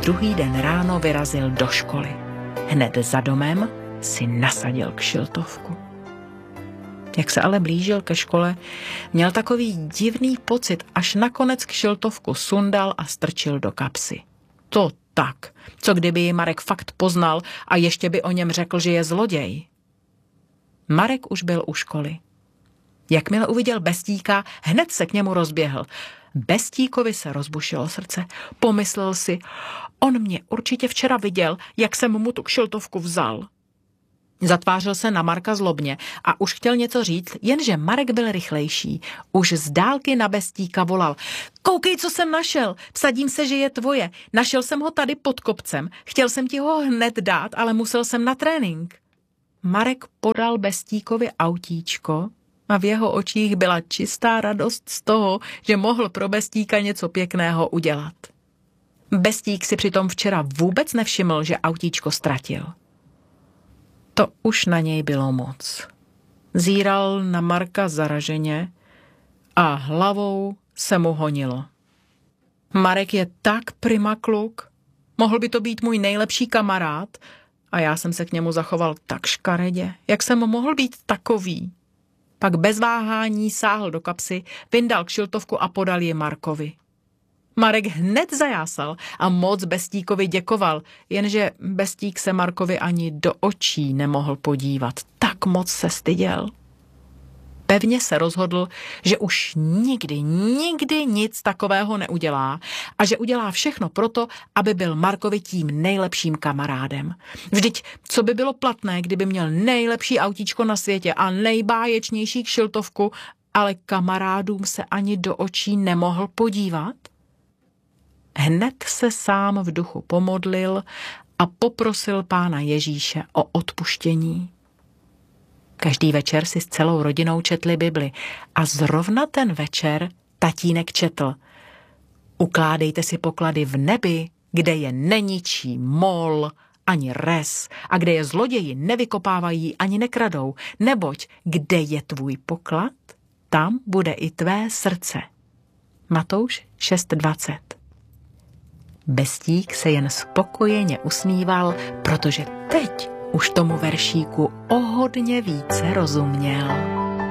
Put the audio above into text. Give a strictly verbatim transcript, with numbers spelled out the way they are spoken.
druhý den ráno vyrazil do školy. Hned za domem si nasadil kšiltovku. Jak se ale blížil ke škole, měl takový divný pocit, až nakonec kšiltovku sundal a strčil do kapsy. To tak, co kdyby ji Marek fakt poznal a ještě by o něm řekl, že je zloděj. Marek už byl u školy. Jakmile uviděl Bestíka, hned se k němu rozběhl. Bestíkovi se rozbušilo srdce. Pomyslel si, on mě určitě včera viděl, jak jsem mu tu kšiltovku vzal. Zatvářil se na Marka zlobně a už chtěl něco říct, jenže Marek byl rychlejší. Už z dálky na Bestíka volal. Koukej, co jsem našel, vsadím se, že je tvoje. Našel jsem ho tady pod kopcem. Chtěl jsem ti ho hned dát, ale musel jsem na trénink. Marek podal Bestíkovi autíčko a v jeho očích byla čistá radost z toho, že mohl pro Bestíka něco pěkného udělat. Bestík si přitom včera vůbec nevšiml, že autíčko ztratil. To už na něj bylo moc. Zíral na Marka zaraženě a hlavou se mu honilo. Marek je tak prima kluk, mohl by to být můj nejlepší kamarád a já jsem se k němu zachoval tak škaredě. Jak jsem mohl být takový? Pak bez váhání sáhl do kapsy, vyndal kšiltovku a podal ji Markovi. Marek hned zajásal a moc Bestíkovi děkoval, jenže Bestík se Markovi ani do očí nemohl podívat. Tak moc se styděl. Pevně se rozhodl, že už nikdy, nikdy nic takového neudělá a že udělá všechno proto, aby byl Markovi tím nejlepším kamarádem. Vždyť, co by bylo platné, kdyby měl nejlepší autíčko na světě a nejbáječnější kšiltovku, ale kamarádům se ani do očí nemohl podívat? Hned se sám v duchu pomodlil a poprosil Pána Ježíše o odpuštění. Každý večer si s celou rodinou četli Bibli a zrovna ten večer tatínek četl: Ukládejte si poklady v nebi, kde je neničí mol ani res a kde je zloději nevykopávají ani nekradou, neboť kde je tvůj poklad, tam bude i tvé srdce. Matouš šest dvacet. Bestík se jen spokojeně usmíval, protože teď už tomu veršíku o hodně více rozuměl.